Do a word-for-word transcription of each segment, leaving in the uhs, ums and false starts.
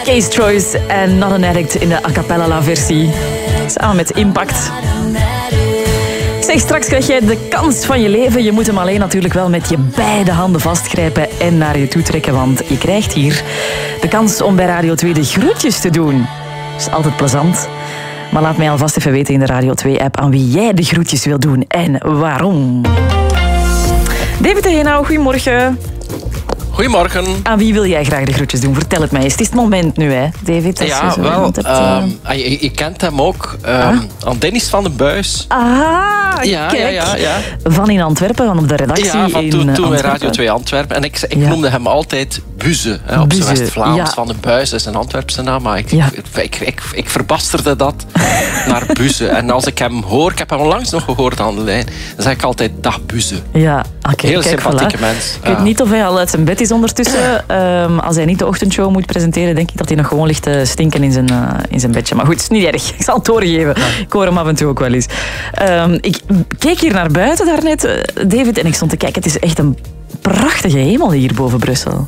Case Choice en Not an Addict in de a cappella versie. Samen met Impact. Zeg, straks krijg jij de kans van je leven. Je moet hem alleen natuurlijk wel met je beide handen vastgrijpen en naar je toe trekken. Want je krijgt hier de kans om bij Radio twee de groetjes te doen. Dat is altijd plezant. Maar laat mij alvast even weten in de Radio twee-app aan wie jij de groetjes wil doen en waarom. David de Henau, goedemorgen. Goedemorgen. Aan wie wil jij graag de groetjes doen? Vertel het mij eens. Het is het moment nu, hè, David? Ja, je wel. Hebt, uh... Um, je, je kent hem ook. Um, ah? Aan Dennis van den Buis. Ah, ja, kijk. Ja, ja, ja. Van in Antwerpen, van op de redactie ja, van in toen, toen bij Antwerpen. Radio twee Antwerpen. En ik, ik ja. noemde hem altijd Buze. Hè, op zijn West-Vlaams. Ja. Van den Buis is een Antwerpse naam. Maar ik, ja. ik, ik, ik, ik verbasterde dat naar Buze. En als ik hem hoor, ik heb hem onlangs nog gehoord aan de lijn, dan zeg ik altijd dag Buze. Ja, okay, heel kijk, sympathieke voilà. mens. Ik weet ja. niet of hij al uit zijn bed is ondertussen. Um, als hij niet de ochtendshow moet presenteren, denk ik dat hij nog gewoon ligt te stinken in zijn, uh, in zijn bedje. Maar goed, het is niet erg. Ik zal het doorgeven. Ja. Ik hoor hem af en toe ook wel eens. Um, ik keek hier naar buiten daarnet, uh, David, en ik stond te kijken. Het is echt een prachtige hemel hier boven Brussel.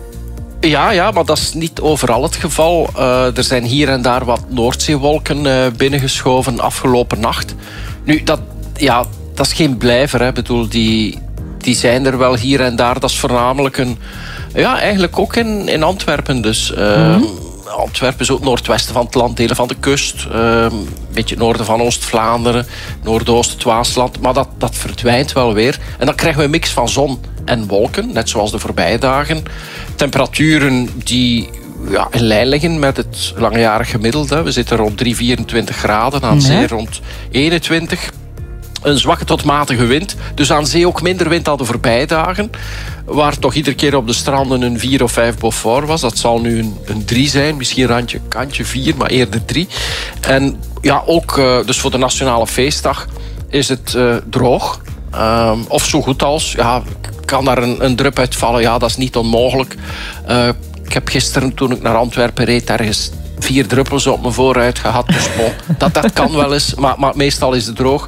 Ja, ja, maar dat is niet overal het geval. Uh, er zijn hier en daar wat Noordzeewolken uh, binnengeschoven afgelopen nacht. Nu, dat, ja, dat is geen blijver. Hè. Ik bedoel, die, die zijn er wel hier en daar. Dat is voornamelijk een... Ja, eigenlijk ook in, in Antwerpen dus. Uh, mm-hmm. Antwerpen is ook het noordwesten van het land, delen van de kust. Uh, een beetje het noorden van Oost-Vlaanderen, noordoosten het Waasland. Maar dat, dat verdwijnt wel weer. En dan krijgen we een mix van zon en wolken, net zoals de voorbije dagen. Temperaturen die ja, in lijn liggen met het langjarig gemiddelde. We zitten rond drie, vierentwintig graden, aan zee rond eenentwintig. Een zwakke tot matige wind. Dus aan zee ook minder wind dan de voorbije dagen. Waar toch iedere keer op de stranden een vier of vijf Beaufort was. Dat zal nu een, een drie zijn. Misschien randje, kantje vier, maar eerder drie. En ja, ook uh, dus voor de Nationale Feestdag is het uh, droog. Um, of zo goed als. Ja, kan daar een, een drup uitvallen? Ja, dat is niet onmogelijk. Uh, ik heb gisteren, toen ik naar Antwerpen reed, ergens vier druppels op mijn vooruit gehad. Dus bon, dat, dat kan wel eens, maar, maar meestal is het droog.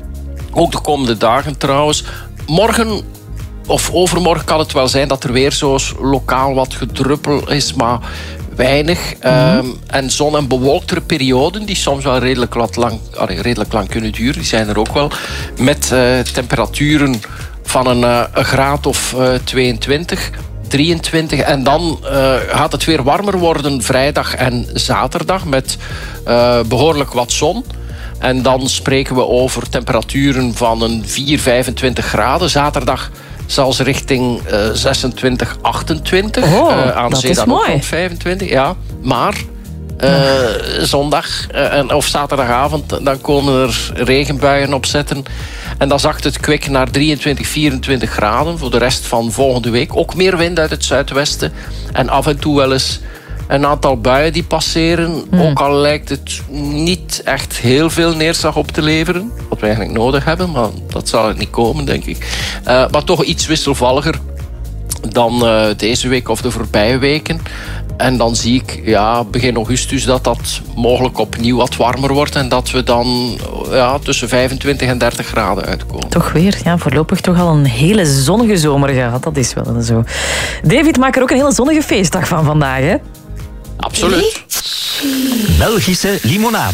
Ook de komende dagen trouwens. Morgen of overmorgen kan het wel zijn dat er weer zo lokaal wat gedruppel is, maar weinig. Mm-hmm. Um, en zon- en bewolktere perioden, die soms wel redelijk, wat lang, allee, redelijk lang kunnen duren, die zijn er ook wel. Met uh, temperaturen van een, uh, een graad of uh, tweeëntwintig, drieëntwintig. En dan uh, gaat het weer warmer worden vrijdag en zaterdag met uh, behoorlijk wat zon. En dan spreken we over temperaturen van een vier, vijfentwintig graden. Zaterdag zelfs richting uh, zesentwintig, achtentwintig. Oh, uh, aan dat zee is dan mooi. ook rond vijfentwintig. Ja, maar uh, zondag uh, of zaterdagavond, dan komen er regenbuien opzetten. En dan zakt het kwik naar drieëntwintig, vierentwintig graden. Voor de rest van volgende week. Ook meer wind uit het zuidwesten. En af en toe wel eens een aantal buien die passeren. Mm. Ook al lijkt het niet echt heel veel neerslag op te leveren. Wat we eigenlijk nodig hebben, maar dat zal er niet komen, denk ik. Uh, maar toch iets wisselvalliger dan uh, deze week of de voorbije weken. En dan zie ik ja, begin augustus dat dat mogelijk opnieuw wat warmer wordt. En dat we dan ja, tussen vijfentwintig en dertig graden uitkomen. Toch weer, ja, voorlopig toch al een hele zonnige zomer gehad. Dat is wel zo. David, maak er ook een hele zonnige feestdag van vandaag, hè? Absoluut. Belgische limonade.